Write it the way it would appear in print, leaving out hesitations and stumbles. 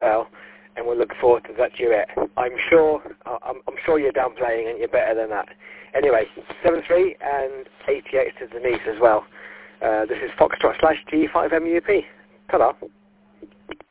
well, and we'll look forward to that duet. I'm sure you're downplaying and you're better than that. Anyway, 7-3 and 88 to Denise as well. This is Foxtrot /G5MUP. Ta-da.